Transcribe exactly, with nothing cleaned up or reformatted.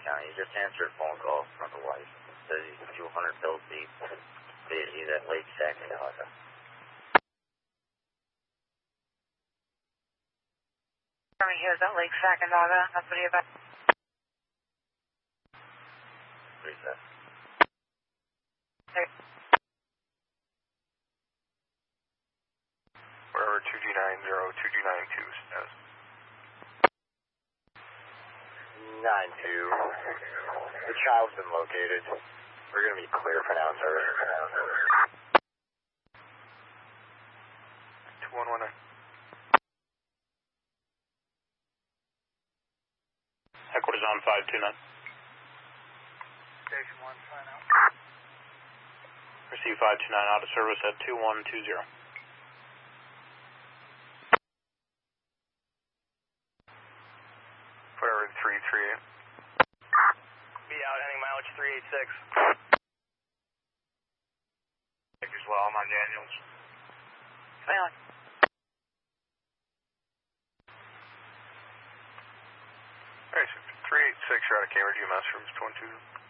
County. You just answered a phone call from the wife. It says he's two hundred pills deep. He's at Lake Sacandaga. He was at Lake Sacandaga. That's what he about. Reset. Hey. Wherever two G nine zero, two G nine two says. nine two. The child's been located. We're going to be clear for now, sir. two one one nine. Headquarters on five two nine. Station one, sign out. Receive five two nine out of service at two one two zero. Whatever three three eight. Be out, heading mileage three eight six. As well, I'm on Daniels. Hang on. Alright, so three eight six, you're out of Cambridge, U M S from two.